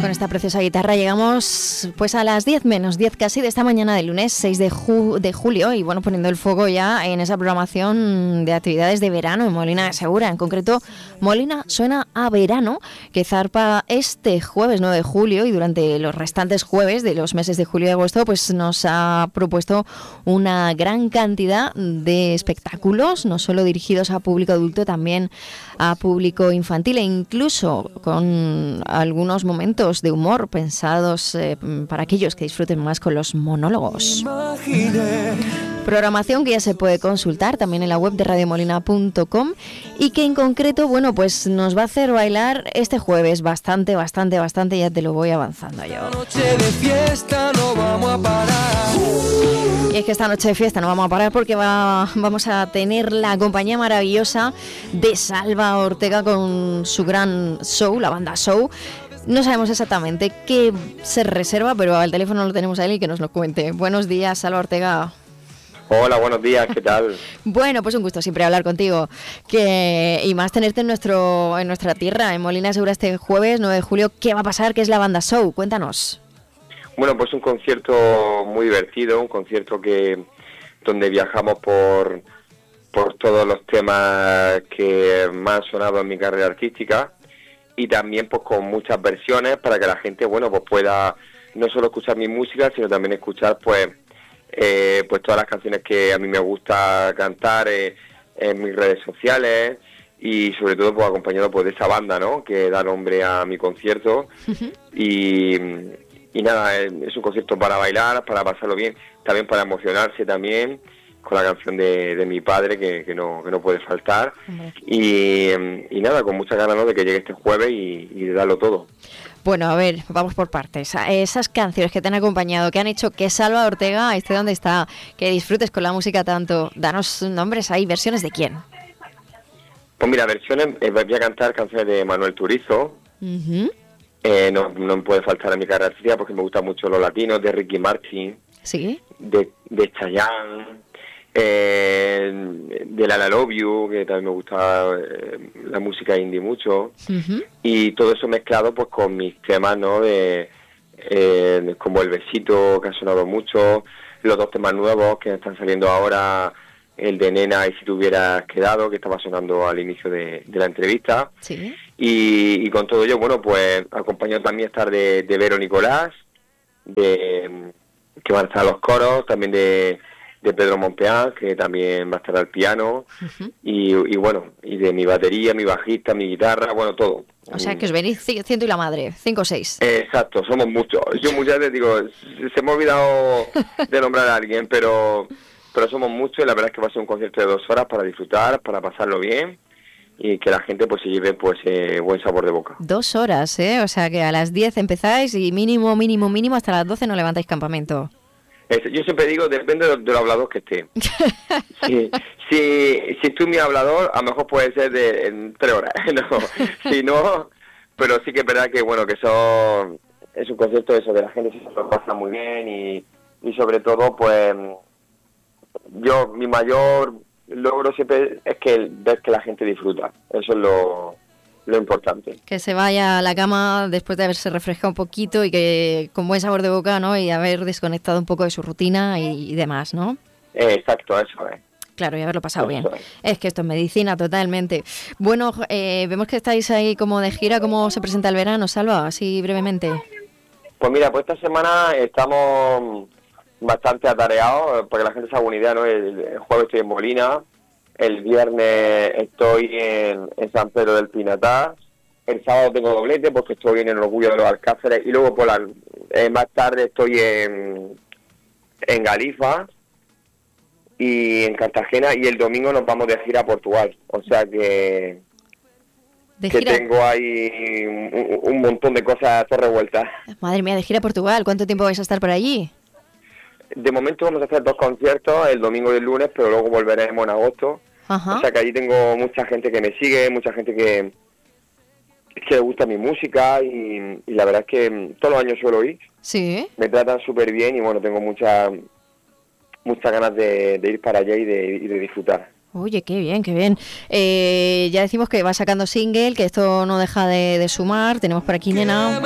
Con esta preciosa guitarra llegamos pues a las 10 menos 10 casi de esta mañana del lunes 6 de julio y bueno, poniendo el foco ya en esa programación de actividades de verano en Molina de Segura. En concreto, Molina suena a verano, que zarpa este jueves 9 de julio y durante los restantes jueves de los meses de julio y agosto pues nos ha propuesto una gran cantidad de espectáculos, no solo dirigidos a público adulto, también a público infantil e incluso con algunos momentos de humor pensados para aquellos que disfruten más con los monólogos. Programación que ya se puede consultar también en la web de radiomolina.com y que en concreto, bueno, pues nos va a hacer bailar este jueves bastante, ya te lo voy avanzando yo. Y es que esta noche de fiesta no vamos a parar porque vamos a tener la compañía maravillosa de Salva Ortega con su gran show, la banda Show. No sabemos exactamente qué se reserva, pero al teléfono lo tenemos a él y que nos lo cuente. Buenos días, Salva Ortega. Hola, buenos días, ¿qué tal? Bueno, pues un gusto siempre hablar contigo y más tenerte en nuestra tierra, en Molina de Segura este jueves 9 de julio. ¿Qué va a pasar? ¿Qué es la banda Show? Cuéntanos. Bueno, pues un concierto muy divertido, un concierto donde viajamos por todos los temas que más han sonado en mi carrera artística y también pues con muchas versiones para que la gente, bueno, pues pueda no solo escuchar mi música, sino también escuchar pues todas las canciones que a mí me gusta cantar en mis redes sociales y sobre todo pues acompañado pues de esa banda, ¿no?, que da nombre a mi concierto. Y nada, es un concierto para bailar, para pasarlo bien, también para emocionarse también con la canción de mi padre que no puede faltar. Y nada, con muchas ganas, ¿no?, de que llegue este jueves y de darlo todo. Bueno, a ver, vamos por partes. Esas canciones que te han acompañado, que han hecho que Salva Ortega esté donde está, que disfrutes con la música tanto, danos nombres ahí, versiones de quién. Pues mira, versiones, voy a cantar canciones de Manuel Turizo. Uh-huh. No me puede faltar en mi carrera artística porque me gustan mucho los latinos, de Ricky Martin, ¿sí?, de Chayanne, de La Love You, que también me gusta la música indie mucho. Uh-huh. Y todo eso mezclado pues con mis temas, ¿no?, como El Besito, que ha sonado mucho, los dos temas nuevos que están saliendo ahora, el de Nena y Si Te Hubieras Quedado, que estaba sonando al inicio de la entrevista. Sí. Y con todo ello, bueno, pues acompañado también estar de Vero Nicolás, que van a estar los coros, también de Pedro Monpeán, que también va a estar al piano. Uh-huh. y bueno, y de mi batería, mi bajista, mi guitarra, bueno, todo. O sea, que os venís ciento y la madre, 5 o 6. Exacto, somos muchos. Yo muchas veces digo, se me ha olvidado de nombrar a alguien, pero somos muchos y la verdad es que va a ser un concierto de 2 horas para disfrutar, para pasarlo bien y que la gente pues se lleve pues buen sabor de boca. 2 horas, O sea, que a las 10 empezáis y mínimo hasta las 12 no levantáis campamento. Yo siempre digo, depende de lo hablador que esté. Si estoy muy hablador, a lo mejor puede ser en 3 horas. No, si no, pero sí que es verdad que bueno, que eso es un concierto de la gente se lo pasa muy bien y sobre todo pues mi mayor logro siempre es ver que la gente disfruta. Eso es lo importante. Que se vaya a la cama después de haberse refrescado un poquito y que con buen sabor de boca, ¿no?, y haber desconectado un poco de su rutina y demás, ¿no? Exacto, eso es. Claro, y haberlo pasado bien. Es que esto es medicina totalmente. Bueno, vemos que estáis ahí como de gira. ¿Cómo se presenta el verano, Salva? Así brevemente. Pues mira, pues esta semana estamos bastante atareados, porque la gente se haga una idea, ¿no? El jueves estoy en Molina, el viernes estoy en San Pedro del Pinatar, el sábado tengo doblete porque estoy en el Orgullo de los Alcáceres y luego más tarde estoy en Galifa y en Cartagena y el domingo nos vamos de gira a Portugal, o sea que tengo ahí un montón de cosas todo revueltas. Madre mía, de gira a Portugal, ¿cuánto tiempo vais a estar por allí? De momento vamos a hacer 2 conciertos, el domingo y el lunes, pero luego volveremos en agosto. Ajá. O sea que allí tengo mucha gente que me sigue, mucha gente que le gusta mi música y la verdad es que todos los años suelo ir. Sí. Me tratan súper bien y bueno, tengo muchas ganas de ir para allá y de disfrutar. Oye, qué bien, qué bien. Ya decimos que va sacando single, que esto no deja de sumar. Tenemos por aquí Nena.